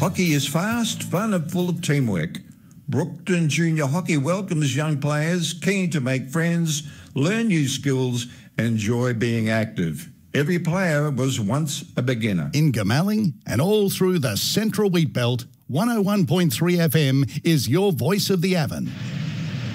Hockey is fast, fun and full of teamwork. Brookton Junior Hockey welcomes young players keen to make friends, learn new skills, and enjoy being active. Every player was once a beginner. In Goomalling and all through the Central Wheat Belt, 101.3 FM is your voice of the Avon.